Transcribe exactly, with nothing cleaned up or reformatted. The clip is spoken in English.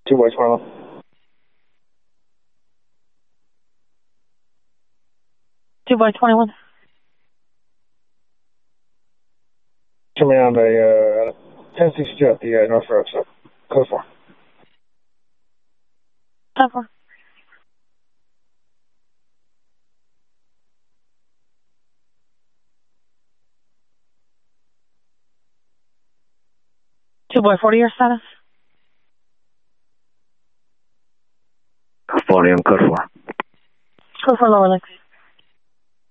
two boy twenty-one. two boy twenty-one. Show me on the uh, ten sixty jet, the uh, North Road, so code four. ten four. two boy forty, your status? forty on code four. Code four, lower legs.